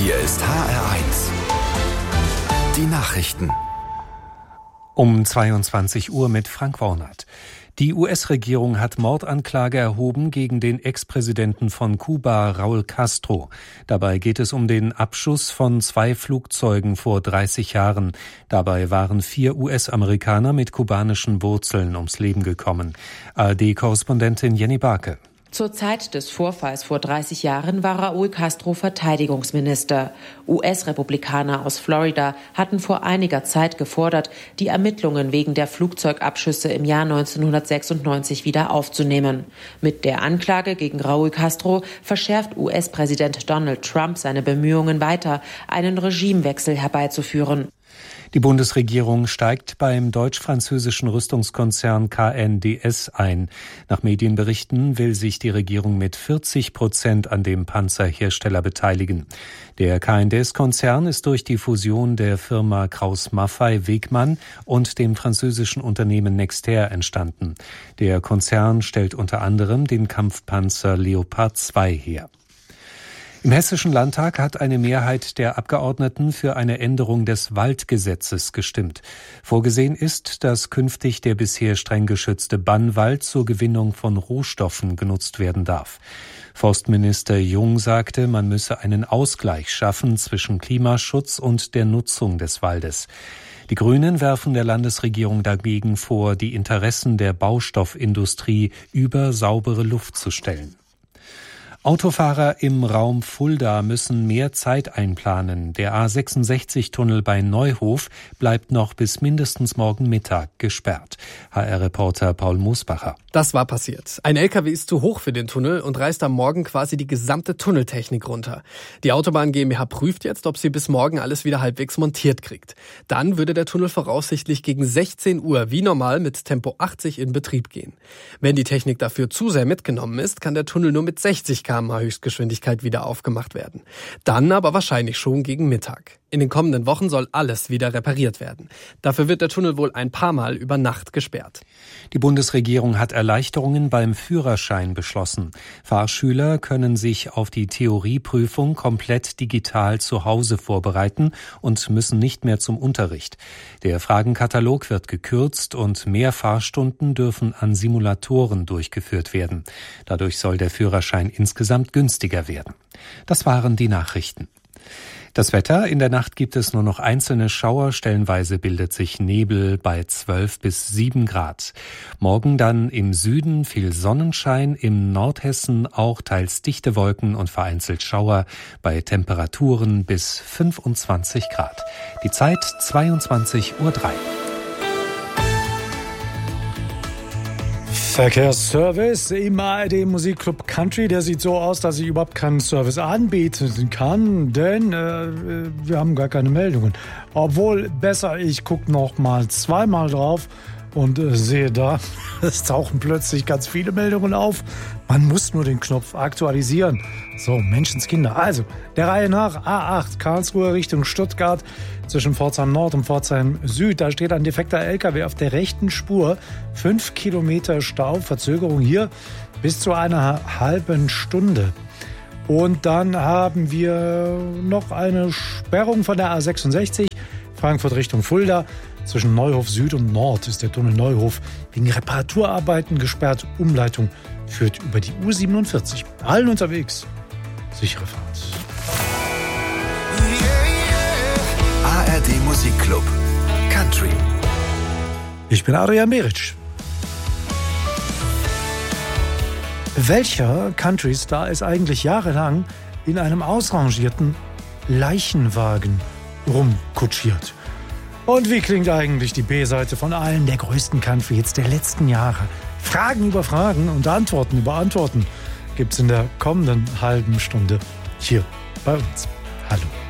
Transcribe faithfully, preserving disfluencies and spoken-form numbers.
Hier ist H R eins. Die Nachrichten. Um zweiundzwanzig Uhr mit Frank Warnert. Die U S-Regierung hat Mordanklage erhoben gegen den Ex-Präsidenten von Kuba, Raúl Castro. Dabei geht es um den Abschuss von zwei Flugzeugen vor dreißig Jahren. Dabei waren vier U S-Amerikaner mit kubanischen Wurzeln ums Leben gekommen. A R D-Korrespondentin Jenny Barke. Zur Zeit des Vorfalls vor dreißig Jahren war Raúl Castro Verteidigungsminister. U S-Republikaner aus Florida hatten vor einiger Zeit gefordert, die Ermittlungen wegen der Flugzeugabschüsse im Jahr neunzehnhundertsechsundneunzig wieder aufzunehmen. Mit der Anklage gegen Raúl Castro verschärft U S-Präsident Donald Trump seine Bemühungen weiter, einen Regimewechsel herbeizuführen. Die Bundesregierung steigt beim deutsch-französischen Rüstungskonzern K N D S ein. Nach Medienberichten will sich die Regierung mit vierzig Prozent an dem Panzerhersteller beteiligen. Der K N D S-Konzern ist durch die Fusion der Firma Krauss-Maffei-Wegmann und dem französischen Unternehmen Nexter entstanden. Der Konzern stellt unter anderem den Kampfpanzer Leopard zwei her. Im Hessischen Landtag hat eine Mehrheit der Abgeordneten für eine Änderung des Waldgesetzes gestimmt. Vorgesehen ist, dass künftig der bisher streng geschützte Bannwald zur Gewinnung von Rohstoffen genutzt werden darf. Forstminister Jung sagte, man müsse einen Ausgleich schaffen zwischen Klimaschutz und der Nutzung des Waldes. Die Grünen werfen der Landesregierung dagegen vor, die Interessen der Baustoffindustrie über saubere Luft zu stellen. Autofahrer im Raum Fulda müssen mehr Zeit einplanen. Der A sechsundsechzig-Tunnel bei Neuhof bleibt noch bis mindestens morgen Mittag gesperrt. H R-Reporter Paul Moosbacher. Das war passiert. Ein L K W ist zu hoch für den Tunnel und reißt am Morgen quasi die gesamte Tunneltechnik runter. Die Autobahn GmbH prüft jetzt, ob sie bis morgen alles wieder halbwegs montiert kriegt. Dann würde der Tunnel voraussichtlich gegen sechzehn Uhr wie normal mit Tempo achtzig in Betrieb gehen. Wenn die Technik dafür zu sehr mitgenommen ist, kann der Tunnel nur mit sechzig Kilometer pro Stunde Höchstgeschwindigkeit wieder aufgemacht werden. Dann aber wahrscheinlich schon gegen Mittag. In den kommenden Wochen soll alles wieder repariert werden. Dafür wird der Tunnel wohl ein paar Mal über Nacht gesperrt. Die Bundesregierung hat Erleichterungen beim Führerschein beschlossen. Fahrschüler können sich auf die Theorieprüfung komplett digital zu Hause vorbereiten und müssen nicht mehr zum Unterricht. Der Fragenkatalog wird gekürzt und mehr Fahrstunden dürfen an Simulatoren durchgeführt werden. Dadurch soll der Führerschein insgesamt günstiger werden. Das waren die Nachrichten. Das Wetter: In der Nacht gibt es nur noch einzelne Schauer, stellenweise bildet sich Nebel bei zwölf bis sieben Grad. Morgen dann im Süden viel Sonnenschein, im Nordhessen auch teils dichte Wolken und vereinzelt Schauer bei Temperaturen bis fünfundzwanzig Grad. Die Zeit zweiundzwanzig Uhr drei. Verkehrsservice im A R D Musikclub Country. Der sieht so aus, dass ich überhaupt keinen Service anbieten kann, denn äh, wir haben gar keine Meldungen. Obwohl, besser, ich gucke noch mal zweimal drauf und äh, sehe da, es tauchen plötzlich ganz viele Meldungen auf. Man muss nur den Knopf aktualisieren. So, Menschenskinder. Also, der Reihe nach: A acht Karlsruhe Richtung Stuttgart zwischen Pforzheim Nord und Pforzheim Süd. Da steht ein defekter L K W auf der rechten Spur. Fünf Kilometer Stau, Verzögerung hier bis zu einer halben Stunde. Und dann haben wir noch eine Sperrung von der A sechsundsechzig, Frankfurt Richtung Fulda. Zwischen Neuhof Süd und Nord ist der Tunnel Neuhof wegen Reparaturarbeiten gesperrt. Umleitung führt über die U siebenundvierzig. Allen unterwegs sichere Fahrt. A R D Musikclub Country. Ich bin Adrian Beric. Welcher Country-Star ist eigentlich jahrelang in einem ausrangierten Leichenwagen rumkutschiert? Und wie klingt eigentlich die B-Seite von allen der größten Country-Hits der letzten Jahre? Fragen über Fragen und Antworten über Antworten gibt's in der kommenden halben Stunde hier bei uns. Hallo.